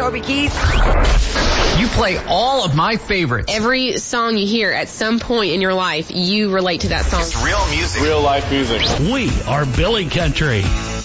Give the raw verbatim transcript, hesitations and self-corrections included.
Toby Keith. You play all of my favorites. Every song you hear at some point in your life, you relate to that song. It's real music. Real life music. We are Billy Country.